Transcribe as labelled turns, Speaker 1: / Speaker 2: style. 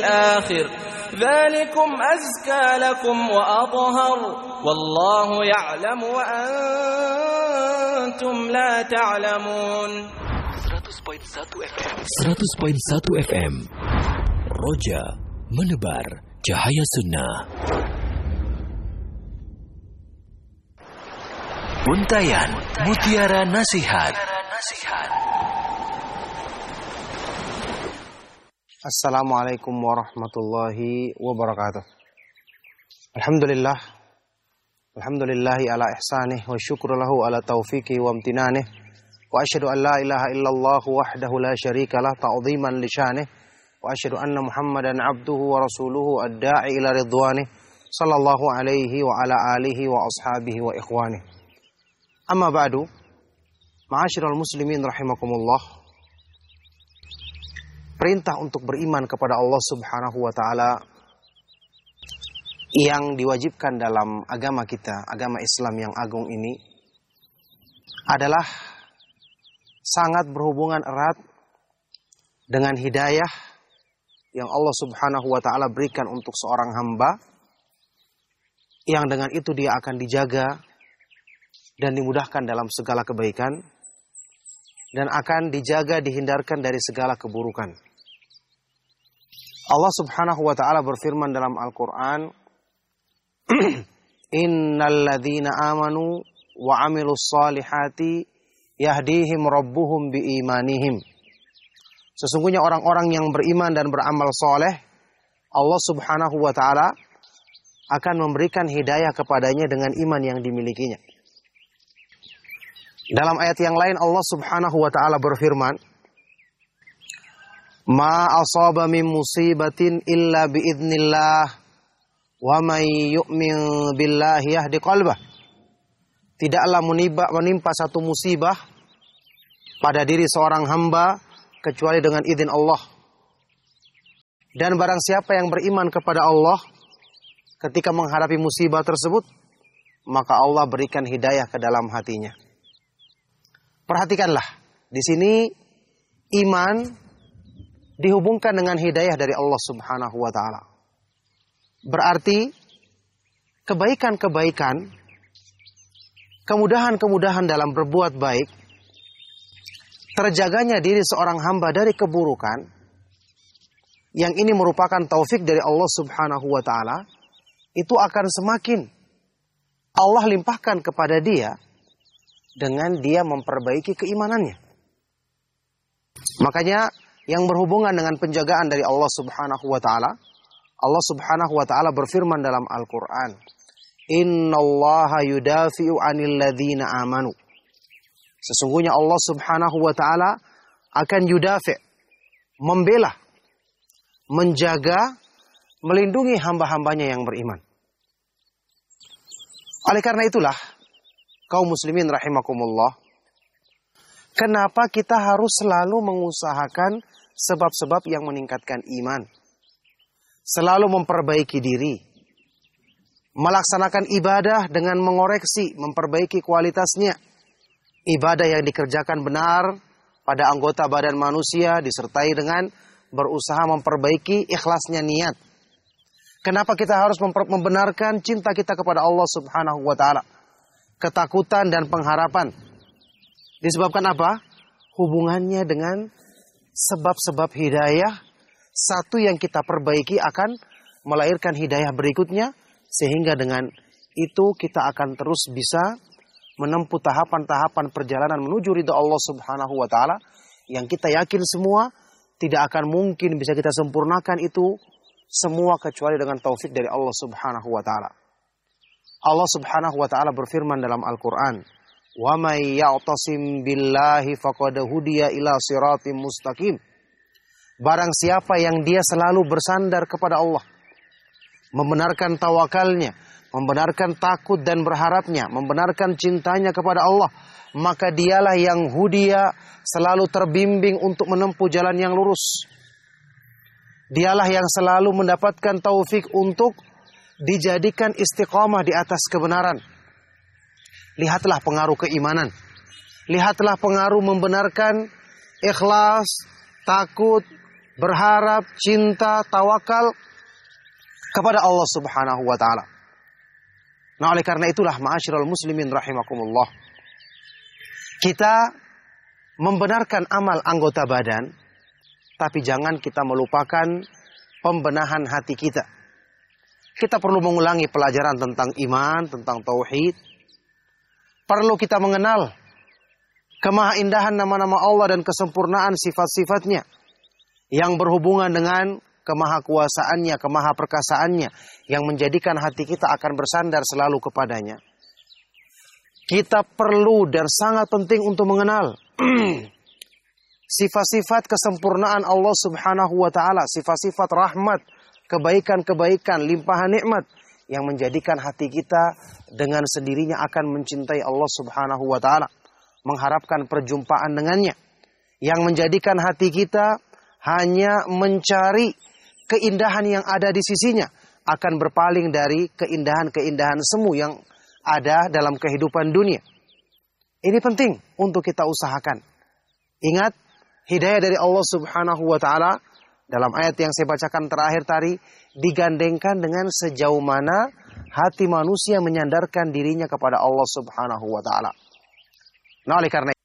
Speaker 1: الآخر ذلكم أزكى لكم وأطهر والله يعلم وأنتم لا تعلمون.
Speaker 2: 100.1 FM Roja menebar cahaya sunnah. Untayan Mutiara Nasihat.
Speaker 3: Assalamualaikum warahmatullahi wabarakatuh. Alhamdulillahi ala ihsanih wa syukru lahu ala taufiqi wa amtinanih. Wa asyhadu an la ilaha illallah wahdahu la syarika lah ta'dhiman li syanih. Wa asyhadu anna Muhammadan abduhu wa rasuluhu ad-da'i ila ridwanih sallallahu alaihi wa ala alihi wa ashabihi wa ikhwanih. Amma ba'du. Ma'asyiral muslimin rahimakumullah. Perintah untuk beriman kepada Allah Subhanahu wa taala yang diwajibkan dalam agama kita, agama Islam yang agung ini adalah sangat berhubungan erat dengan hidayah yang Allah Subhanahu wa taala berikan untuk seorang hamba, yang dengan itu dia akan dijaga dan dimudahkan dalam segala kebaikan dan akan dijaga dihindarkan dari segala keburukan. Allah Subhanahu wa taala berfirman dalam Al-Qur'an, Innal ladzina amanu wa 'amilus solihati yahdihim rabbuhum biimanihim. Sesungguhnya orang-orang yang beriman dan beramal soleh, Allah Subhanahu wa taala akan memberikan hidayah kepadanya dengan iman yang dimilikinya. Dalam ayat yang lain Allah Subhanahu wa taala berfirman, Ma asaba min musibatin illa biidznillah wa may yu'min billahi yahdi qalbah. Tidaklah menimpa satu musibah pada diri seorang hamba kecuali dengan izin Allah. Dan barang siapa yang beriman kepada Allah ketika menghadapi musibah tersebut, maka Allah berikan hidayah ke dalam hatinya. Perhatikanlah, di sini iman dihubungkan dengan hidayah dari Allah Subhanahu wa taala. Berarti kebaikan-kebaikan, kemudahan-kemudahan dalam berbuat baik, terjaganya diri seorang hamba dari keburukan, yang ini merupakan taufik dari Allah Subhanahu wa taala, itu akan semakin Allah limpahkan kepada dia dengan dia memperbaiki keimanannya. Makanya yang berhubungan dengan penjagaan dari Allah Subhanahu wa taala, Allah Subhanahu wa taala berfirman dalam Al-Qur'an, Innallaha yudafi'u 'anil ladzina amanu. Sesungguhnya Allah Subhanahu wa taala akan yudafi', membela, menjaga, melindungi hamba-hambanya yang beriman. Oleh karena itulah, kaum muslimin rahimakumullah, kenapa kita harus selalu mengusahakan sebab-sebab yang meningkatkan iman? Selalu memperbaiki diri. Melaksanakan ibadah dengan mengoreksi, memperbaiki kualitasnya. Ibadah yang dikerjakan benar pada anggota badan manusia disertai dengan berusaha memperbaiki ikhlasnya niat. Kenapa kita harus membenarkan cinta kita kepada Allah Subhanahu wa taala? Ketakutan dan pengharapan. Disebabkan apa? Hubungannya dengan sebab-sebab hidayah. Satu yang kita perbaiki akan melahirkan hidayah berikutnya. Sehingga dengan itu kita akan terus bisa menempuh tahapan-tahapan perjalanan menuju ridha Allah Subhanahu wa taala. Yang kita yakin semua tidak akan mungkin bisa kita sempurnakan itu semua kecuali dengan taufik dari Allah Subhanahu wa taala. Allah Subhanahu wa taala berfirman dalam Al-Qur'an, "Wa may ya'tasim billahi faqad hudiya ila siratim mustaqim." Barang siapa yang dia selalu bersandar kepada Allah, membenarkan tawakalnya, membenarkan takut dan berharapnya, membenarkan cintanya kepada Allah, maka dialah yang hudiya, selalu terbimbing untuk menempuh jalan yang lurus. Dialah yang selalu mendapatkan taufik untuk dijadikan istiqamah di atas kebenaran. Lihatlah pengaruh keimanan. Lihatlah pengaruh membenarkan, ikhlas, takut, berharap, cinta, tawakal kepada Allah Subhanahu wa taala. Nah, oleh karena itulah ma'asyiral muslimin rahimakumullah, kita membenarkan amal anggota badan, tapi jangan kita melupakan pembenahan hati kita. Kita perlu mengulangi pelajaran tentang iman, tentang tauhid. Perlu kita mengenal kemahaindahan nama-nama Allah dan kesempurnaan sifat-sifatnya yang berhubungan dengan kemahakuasaannya, kemahaperkasaannya, yang menjadikan hati kita akan bersandar selalu kepadanya. Kita perlu dan sangat penting untuk mengenal sifat-sifat kesempurnaan Allah Subhanahu wa taala, sifat-sifat rahmat, kebaikan-kebaikan, limpahan nikmat yang menjadikan hati kita dengan sendirinya akan mencintai Allah Subhanahu wa taala, mengharapkan perjumpaan dengannya, yang menjadikan hati kita hanya mencari keindahan yang ada di sisinya, akan berpaling dari keindahan-keindahan semu yang ada dalam kehidupan dunia. Ini penting untuk kita usahakan. Ingat, hidayah dari Allah Subhanahu wa taala dalam ayat yang saya bacakan terakhir tadi digandengkan dengan sejauh mana hati manusia menyandarkan dirinya kepada Allah Subhanahu wa taala. Nah, oleh karena